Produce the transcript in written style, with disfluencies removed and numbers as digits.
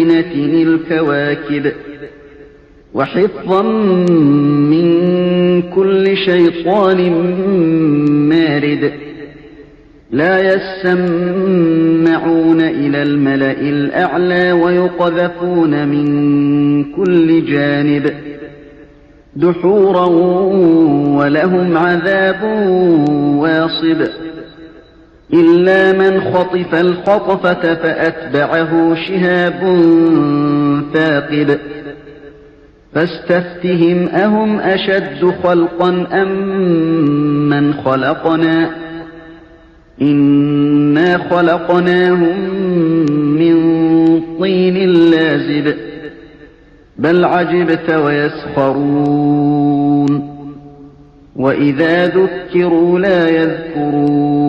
زينة الكواكب وحفظا من كل شيطان مارد لا يسمعون إلى الملأ الأعلى ويقذفون من كل جانب دحورا ولهم عذاب واصب إلا من خطف الخطفة فأتبعه شهاب ثاقب فاستفتهم أهم أشد خلقا أم من خلقنا إنا خلقناهم من طين لازب بل عجبت ويسخرون وإذا ذكروا لا يذكرون